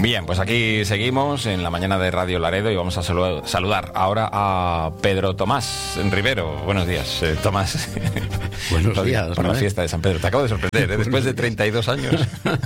Bien, pues aquí seguimos en la mañana de Radio Laredo y vamos a saludar ahora a Pedro Tomás Rivero. Buenos días, Tomás. Buenos días. Para la fiesta de San Pedro. Te acabo de sorprender, ¿eh? Después de 32 años.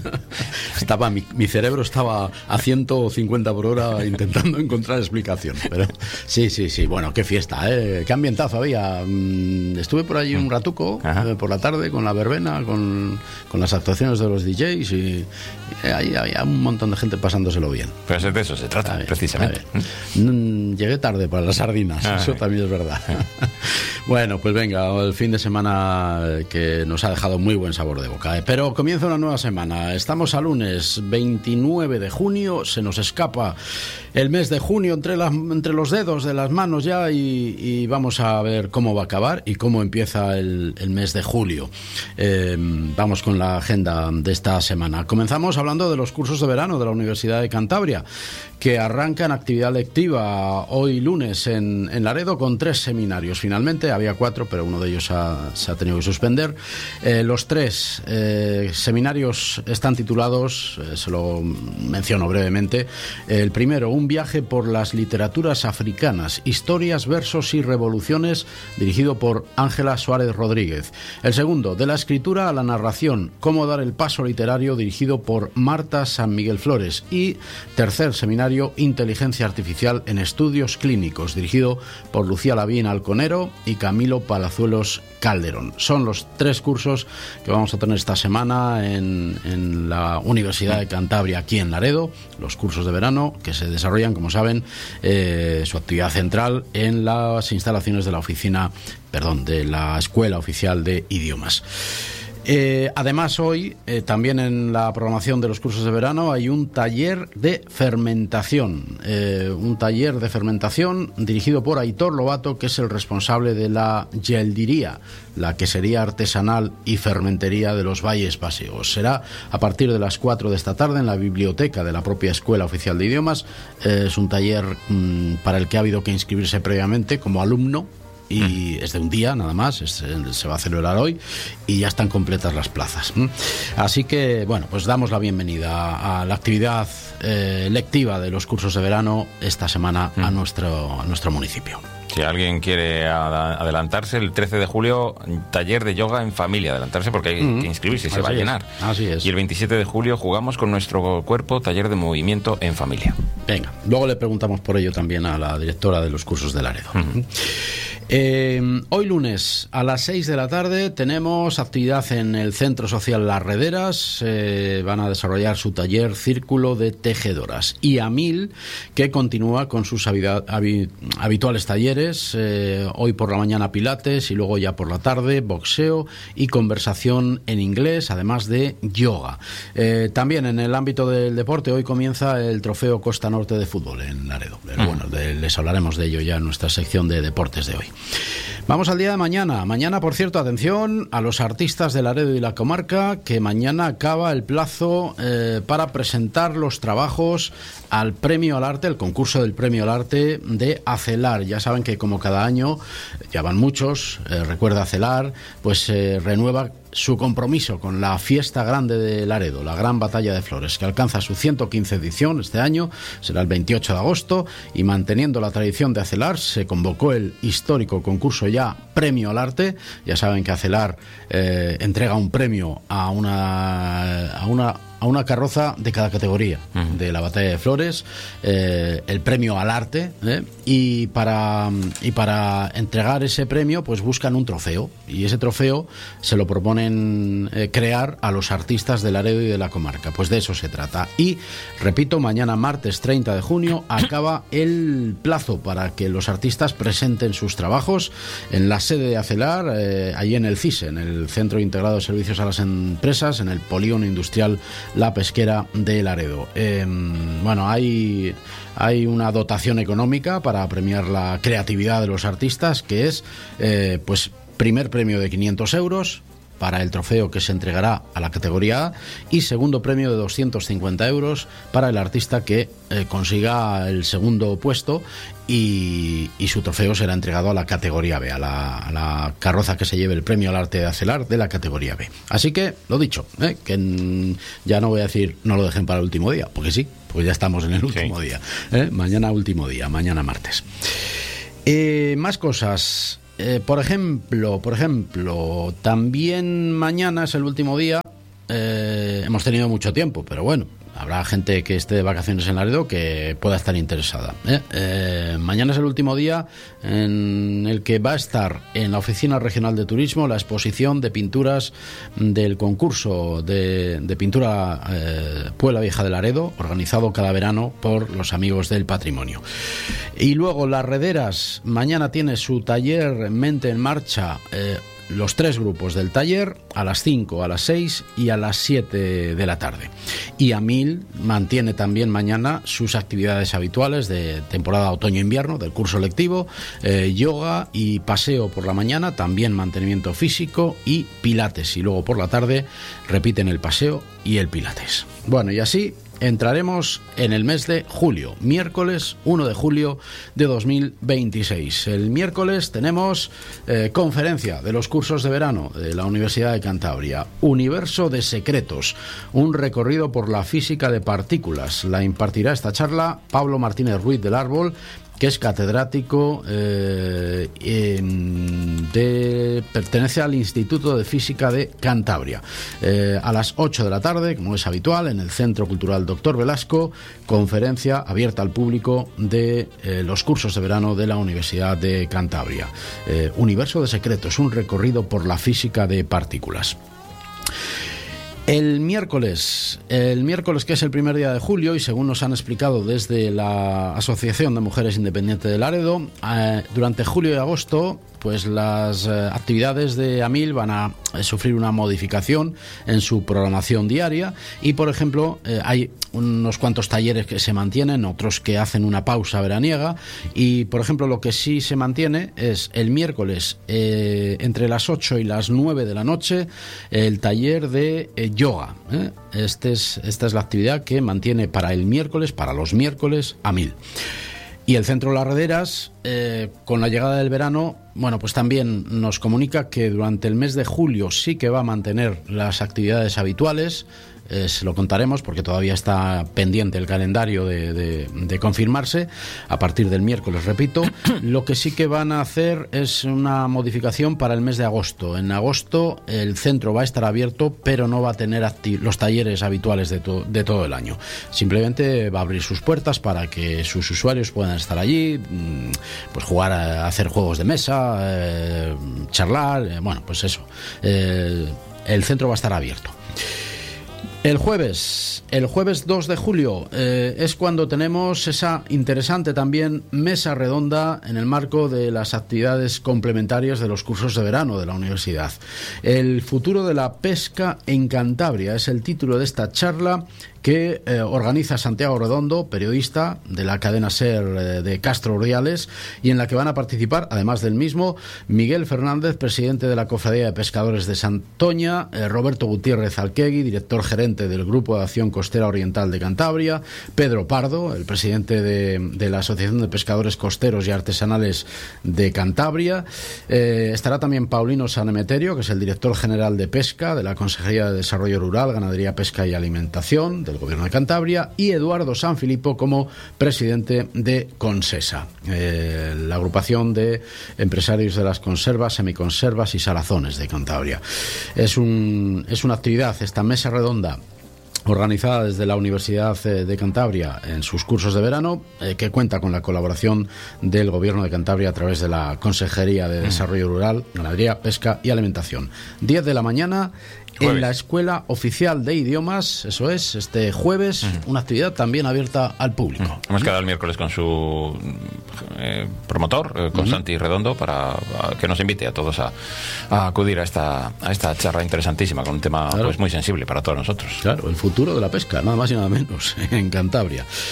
Mi cerebro estaba a 150 por hora intentando encontrar explicación. Pero sí. Bueno, qué fiesta, ¿eh? Qué ambientazo había. Estuve por allí un ratuco por la tarde con la verbena, con las actuaciones de los DJs y ahí había un montón de gente pasándoselo bien. Pues de eso se trata, precisamente. Llegué tarde para las sardinas, eso también es verdad. Bueno, pues venga, el fin de semana que nos ha dejado muy buen sabor de boca, pero comienza una nueva semana. Estamos a lunes 29 de junio, se nos escapa el mes de junio entre los dedos de las manos ya y vamos a ver cómo va a acabar y cómo empieza el mes de julio. Vamos con la agenda de esta semana. Comenzamos hablando de los cursos de verano de la Universidad de Cantabria, que arrancan actividad lectiva hoy lunes en Laredo con 3 seminarios. Finalmente había 4, pero uno de ellos se ha tenido que suspender. Los 3 seminarios están titulados, se lo menciono brevemente. El primero, un viaje por las literaturas africanas, historias, versos y revoluciones, dirigido por Ángela Suárez Rodríguez. El segundo, de la escritura a la narración, cómo dar el paso literario, dirigido por Marta San Miguel Flores. Y tercer seminario, Inteligencia Artificial en Estudios Clínicos, dirigido por Lucía Lavín Alconero y Camilo Palazuelos Calderón. Son los 3 cursos que vamos a tener esta semana en la Universidad de Cantabria, aquí en Laredo, los cursos de verano que se desarrollan, como saben, su actividad central en las instalaciones de la Escuela Oficial de Idiomas. Además, hoy también en la programación de los cursos de verano hay un taller de fermentación. Dirigido por Aitor Lobato, que es el responsable de la geldiría, la quesería artesanal y fermentería de los Valles Pasiegos. Será a partir de las 4 de esta tarde en la biblioteca de la propia Escuela Oficial de Idiomas. Es un taller para el que ha habido que inscribirse previamente como alumno. Y es de un día nada más, se va a celebrar hoy y ya están completas las plazas. Así que, bueno, pues damos la bienvenida a la actividad lectiva de los cursos de verano esta semana a nuestro municipio. Si alguien quiere adelantarse, el 13 de julio, taller de yoga en familia. Adelantarse porque hay que inscribirse y se va a llenar. Así es. Y el 27 de julio jugamos con nuestro cuerpo, taller de movimiento en familia. Venga, luego le preguntamos por ello también a la directora de los cursos de Laredo. Hoy lunes a las 6 de la tarde tenemos actividad en el Centro Social Las Rederas. Van a desarrollar su taller Círculo de Tejedoras. Y AMIL, que continúa con sus habituales talleres. Hoy por la mañana pilates y luego ya por la tarde boxeo y conversación en inglés, además de yoga. También en el ámbito del deporte, hoy comienza el Trofeo Costa Norte de Fútbol en Laredo. Bueno, les hablaremos de ello ya en nuestra sección de deportes de hoy. Vamos al día de mañana. Mañana, por cierto, atención a los artistas de Laredo y la comarca, que mañana acaba el plazo para presentar los trabajos al Premio al Arte, el concurso del Premio al Arte de ACELAR. Ya saben que como cada año, ya van muchos, recuerda ACELAR, pues renueva su compromiso con la fiesta grande de Laredo, la Gran Batalla de Flores, que alcanza su 115 edición este año, será el 28 de agosto, y manteniendo la tradición de ACELAR, se convocó el histórico concurso ya Premio al Arte. Ya saben que ACELAR entrega un premio a una carroza de cada categoría de la Batalla de Flores, el premio al arte, y para entregar ese premio pues buscan un trofeo, y ese trofeo se lo proponen crear a los artistas de Laredo y de la comarca. Pues de eso se trata. Y repito, mañana martes 30 de junio acaba el plazo para que los artistas presenten sus trabajos en la sede de ACELAR, allí en el CISE, en el Centro Integrado de Servicios a las Empresas, en el Polígono Industrial La Pesquera de Laredo. Bueno, hay una dotación económica para premiar la creatividad de los artistas, que es pues primer premio de 500 euros, para el trofeo que se entregará a la categoría A y segundo premio de 250 euros para el artista que consiga el segundo puesto y su trofeo será entregado a la categoría B, a la carroza que se lleve el premio al arte de acelar de la categoría B. Así que, lo dicho, que ya no voy a decir no lo dejen para el último día, porque sí, pues ya estamos en el último día. Mañana último día, mañana martes. Más cosas. Por ejemplo, también mañana es el último día. Hemos tenido mucho tiempo, pero bueno, habrá gente que esté de vacaciones en Laredo que pueda estar interesada. Mañana es el último día en el que va a estar en la Oficina Regional de Turismo la exposición de pinturas del concurso de pintura Puebla Vieja de Laredo, organizado cada verano por los amigos del patrimonio. Y luego Las Rederas mañana tiene su taller Mente en Marcha, los 3 grupos del taller, a las 5, a las 6 y a las 7 de la tarde. Y AMIL mantiene también mañana sus actividades habituales de temporada otoño-invierno del curso lectivo, yoga y paseo por la mañana, también mantenimiento físico y pilates. Y luego por la tarde repiten el paseo y el pilates. Bueno, y así entraremos en el mes de julio, miércoles 1 de julio de 2026. El miércoles tenemos conferencia de los cursos de verano de la Universidad de Cantabria, Universo de Secretos, un recorrido por la física de partículas. La impartirá esta charla Pablo Martínez Ruiz del Árbol, que es catedrático, pertenece al Instituto de Física de Cantabria. A las 8 de la tarde, como es habitual, en el Centro Cultural Dr. Velasco, conferencia abierta al público de los cursos de verano de la Universidad de Cantabria. Universo de Secretos, un recorrido por la física de partículas. El miércoles, que es el primer día de julio, y según nos han explicado desde la Asociación de Mujeres Independientes de Laredo, durante julio y agosto, pues las actividades de AMIL van a sufrir una modificación en su programación diaria y, por ejemplo, hay unos cuantos talleres que se mantienen, otros que hacen una pausa veraniega y, por ejemplo, lo que sí se mantiene es el miércoles entre las 8 y las 9 de la noche el taller de yoga. Esta es la actividad que mantiene para los miércoles AMIL. Y el Centro Las Rederas, con la llegada del verano, bueno, pues también nos comunica que durante el mes de julio sí que va a mantener las actividades habituales. Se lo contaremos porque todavía está pendiente el calendario de confirmarse a partir del miércoles, repito. Lo que sí que van a hacer es una modificación para el mes de agosto. En agosto el centro va a estar abierto, pero no va a tener los talleres habituales de todo el año. Simplemente va a abrir sus puertas para que sus usuarios puedan estar allí, pues jugar, hacer juegos de mesa, charlar, bueno, pues eso. El centro va a estar abierto. El jueves 2 de julio es cuando tenemos esa interesante también mesa redonda en el marco de las actividades complementarias de los cursos de verano de la universidad. El futuro de la pesca en Cantabria es el título de esta charla que organiza Santiago Redondo, periodista de la cadena SER de Castro Urdiales, y en la que van a participar, además del mismo, Miguel Fernández, presidente de la Cofradía de Pescadores de Santoña, Roberto Gutiérrez Alquegui, director gerente del Grupo de Acción Costera Oriental de Cantabria, Pedro Pardo, el presidente de la Asociación de Pescadores Costeros y Artesanales de Cantabria. Estará también Paulino Sanemeterio, que es el director general de Pesca de la Consejería de Desarrollo Rural, Ganadería, Pesca y Alimentación del Gobierno de Cantabria, y Eduardo Sanfilippo como presidente de Consesa, la agrupación de empresarios de las conservas, semiconservas y salazones de Cantabria. Es una actividad, esta mesa redonda, organizada desde la Universidad de Cantabria en sus cursos de verano, que cuenta con la colaboración del Gobierno de Cantabria a través de la Consejería de Desarrollo Rural, Ganadería, Pesca y Alimentación. 10 de la mañana en la Escuela Oficial de Idiomas, eso es, este jueves, una actividad también abierta al público. Hemos quedado el miércoles con su promotor, con Santi Redondo, para que nos invite a todos a acudir a esta charla interesantísima, con un tema pues muy sensible para todos nosotros. Claro, el futuro de la pesca, nada más y nada menos, en Cantabria.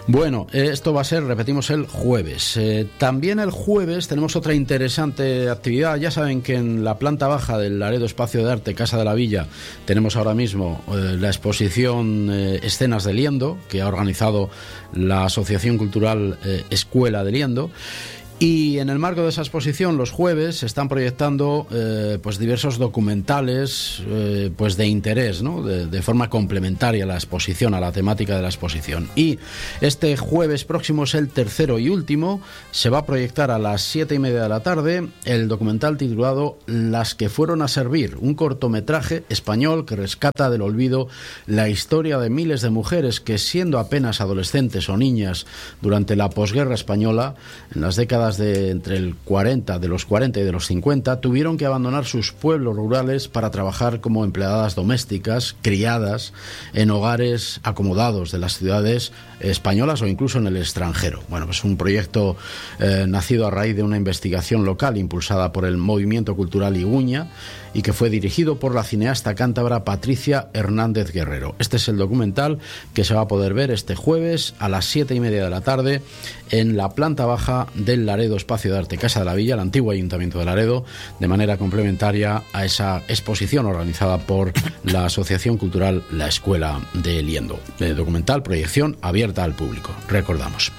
Bueno, esto va a ser, repetimos, el jueves. También el jueves tenemos otra interesante actividad. Ya saben que en la planta baja del Laredo Espacio de Arte, Casa de la Villa, tenemos ahora mismo la exposición Escenas de Liendo, que ha organizado la Asociación Cultural Escuela de Liendo. Y en el marco de esa exposición, los jueves se están proyectando pues diversos documentales pues de interés, ¿no? De forma complementaria a la exposición, a la temática de la exposición. Y este jueves próximo es el tercero y último. Se va a proyectar a las 7:30 de la tarde el documental titulado Las que fueron a servir, un cortometraje español que rescata del olvido la historia de miles de mujeres que, siendo apenas adolescentes o niñas durante la posguerra española, en las décadas de los 40 y de los 50, tuvieron que abandonar sus pueblos rurales para trabajar como empleadas domésticas, criadas en hogares acomodados de las ciudades españolas o incluso en el extranjero. Bueno, pues un proyecto nacido a raíz de una investigación local impulsada por el Movimiento Cultural Iguña y que fue dirigido por la cineasta cántabra Patricia Hernández Guerrero. Este es el documental que se va a poder ver este jueves a las 7:30 de la tarde en la planta baja del Laredo Espacio de Arte Casa de la Villa, el antiguo Ayuntamiento de Laredo, de manera complementaria a esa exposición organizada por la Asociación Cultural La Escuela de Liendo. Documental, proyección abierta al público, recordamos.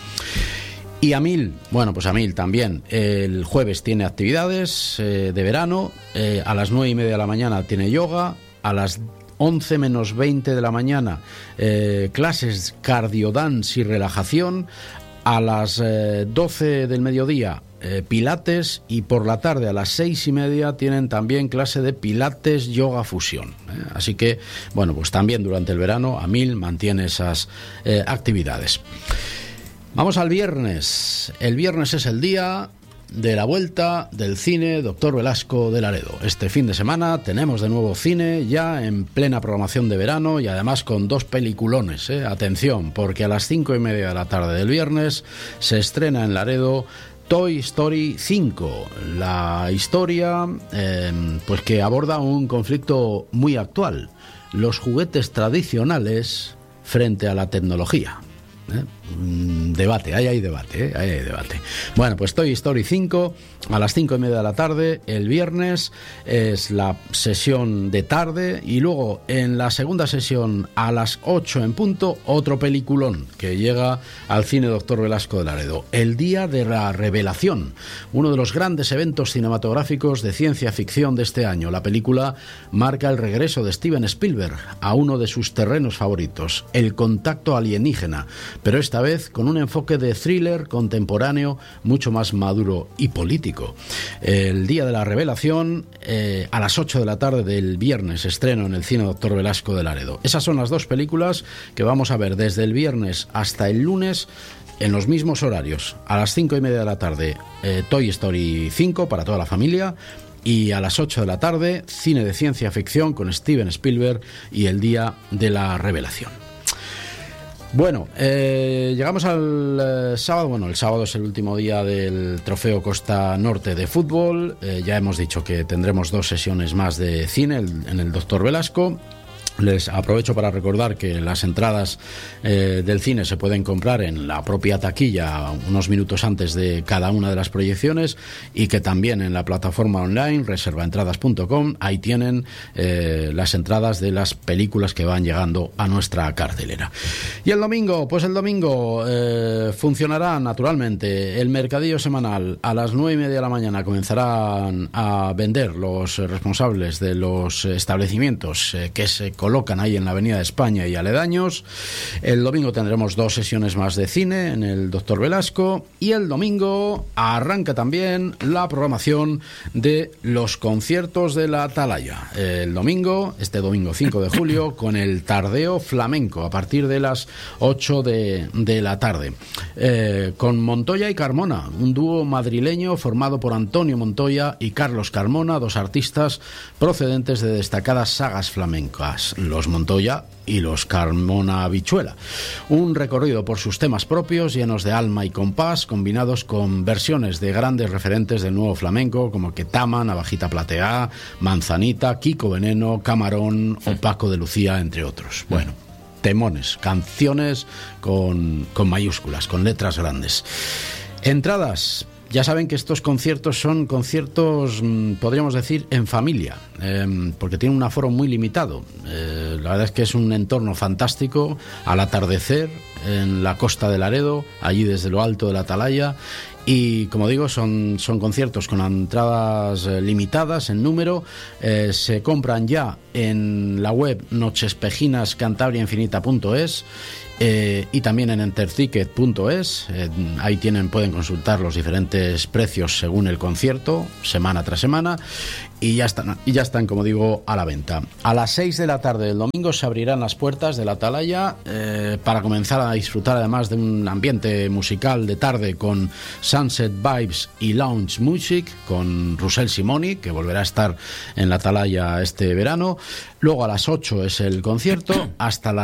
Y Amil, bueno, pues Amil también el jueves tiene actividades de verano, a las 9:30 de la mañana tiene yoga, a las 11 menos 20 de la mañana clases cardiodance y relajación, a las 12 del mediodía pilates, y por la tarde a las 6:30 tienen también clase de pilates yoga fusión. Así que, bueno, pues también durante el verano Amil mantiene esas actividades. Vamos al viernes. El viernes es el día de la vuelta del cine Doctor Velasco de Laredo. Este fin de semana tenemos de nuevo cine, ya en plena programación de verano, y además con dos peliculones. Atención, porque a las 5:30 de la tarde del viernes se estrena en Laredo Toy Story 5, la historia pues que aborda un conflicto muy actual: los juguetes tradicionales frente a la tecnología. Debate, ahí hay debate. Bueno, pues Toy Story 5 a las 5:30 de la tarde el viernes es la sesión de tarde, y luego en la segunda sesión a las 8 en punto otro peliculón que llega al cine Doctor Velasco de Laredo, El Día de la Revelación, uno de los grandes eventos cinematográficos de ciencia ficción de este año. La película marca el regreso de Steven Spielberg a uno de sus terrenos favoritos, el contacto alienígena, pero esta vez con un enfoque de thriller contemporáneo mucho más maduro y político. El Día de la Revelación a las 8 de la tarde del viernes, estreno en el cine Doctor Velasco de Laredo. Esas son las dos películas que vamos a ver desde el viernes hasta el lunes en los mismos horarios. A las 5:30 de la tarde Toy Story 5 para toda la familia, y a las 8 de la tarde cine de ciencia ficción con Steven Spielberg y El Día de la Revelación. Bueno, llegamos al sábado. Bueno, el sábado es el último día del Trofeo Costa Norte de fútbol. Ya hemos dicho que tendremos dos sesiones más de cine en el Doctor Velasco. Les aprovecho para recordar que las entradas del cine se pueden comprar en la propia taquilla unos minutos antes de cada una de las proyecciones, y que también en la plataforma online reservaentradas.com ahí tienen las entradas de las películas que van llegando a nuestra cartelera. Y el domingo, pues el domingo funcionará naturalmente el mercadillo semanal. A las 9:30 de la mañana comenzarán a vender los responsables de los establecimientos que se colocan ahí en la Avenida de España y aledaños. El domingo tendremos dos sesiones más de cine en el Doctor Velasco, y el domingo arranca también la programación de los conciertos de la Atalaya. El domingo, este domingo 5 de julio, con el Tardeo Flamenco a partir de las 8 de la tarde, con Montoya y Carmona, un dúo madrileño formado por Antonio Montoya y Carlos Carmona, dos artistas procedentes de destacadas sagas flamencas, los Montoya y los Carmona Habichuela. Un recorrido por sus temas propios, llenos de alma y compás, combinados con versiones de grandes referentes del nuevo flamenco como Ketama, Navajita Plateá, Manzanita, Kiko Veneno, Camarón o Paco de Lucía, entre otros. Bueno, temones, canciones con mayúsculas, con letras grandes. Entradas. Ya saben que estos conciertos son conciertos, podríamos decir, en familia, porque tienen un aforo muy limitado. La verdad es que es un entorno fantástico, al atardecer, en la costa de Laredo, allí desde lo alto de la atalaya. Y como digo, son conciertos con entradas limitadas en número. Se compran ya en la web nochespejinascantabriainfinita.es y también en enterticket.es. Ahí pueden consultar los diferentes precios según el concierto, semana tras semana. Y ya están, como digo, a la venta. A las 6 de la tarde del domingo se abrirán las puertas de la atalaya para comenzar a disfrutar además de un ambiente musical de tarde con Sunset Vibes y Lounge Music con Russell Simoni, que volverá a estar en la atalaya este verano. Luego a las 8 es el concierto, hasta las